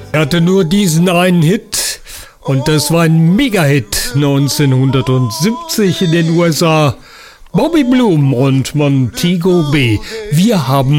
Er hatte nur diesen einen Hit und das war ein Mega-Hit 1970 in den USA. Bobby Bloom und Montego B. Wir haben